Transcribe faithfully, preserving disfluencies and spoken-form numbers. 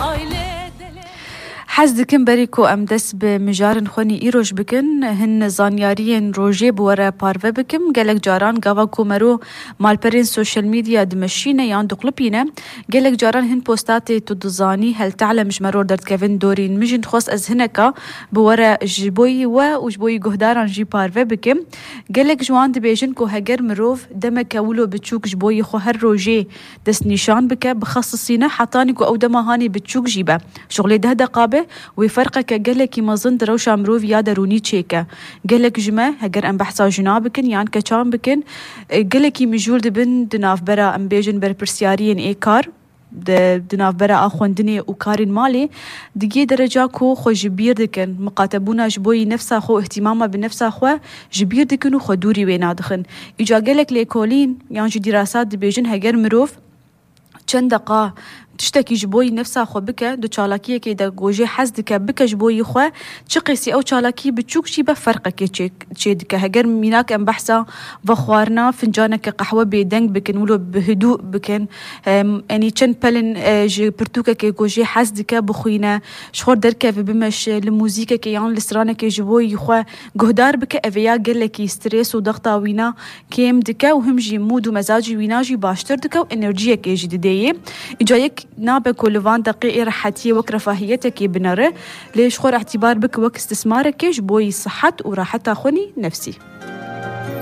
حز دكن بريكو ام دس بمجارن خوني ايروش بكن هن زانياريين روجي بورا بارفه بكم قالك جاران قاوا كومرو مال برين سوشيال ميديا دمشينه يان دقلبينه قالك جاران هن بوستاتي تدزاني هل تعلم مش مرور درت كيفن دورين مجن خاص از هنكا بورا جبوي و وجبوي جهداران جي بارفه بكم قالك جوان دبيجن كو هجر مروف دمك ولو بتشوك جبوي خو هر روجي دس نيشان بك بخصصينه حطاني كو او دمهاني بتشوك جيبه شغلي ده دقابه ويفرقك قالك ما ظن روش مروف يا دروني تشيكا قالك جمع هجر ام بحثا جنابكن يعني كشام بكن قالك مجول دبن دناف برا ام بيجن بر برسياريين اي كار دناف برا اخوندني وكارين مالي دقي درجة كو خو جبير دكن مقاتبونا جبوي نفسها خو اهتماما بنفسها خو جبير دكن وخو دوري وينا دخن اجا قالك ليكولين يعني دراسات دبيجن هجر مروف چند دقا تشتكي جبوي نفسها خو بكا دو چالاكيه كي دا گوجي حزدك بكا جبوي خو چقيسي او چالاكي بتشوك شي بفرقك چي دكا هجر ميناك ام بحثا وخوارنا فنجانك قهوه بيدنگ بكن ولو بهدوء بكن اني چن پلن جي برتوكا كي گوجي حزدك بخوينا شخور دركا بمش الموزيكا كي يان لسرانك جبوي خو گهدار بكا افيا قالك ستريس وضغطا وينا كيم دكا وهم جي مود ومزاجي وينا جي باشتر دكا وانرجيا كي جي دديه اجايك نابك ولوان دقيقة راحتية وك رفاهيتك بنره ليش خور اعتبار بك وك استثمارك جبوي صحت وراحتها خوني نفسي.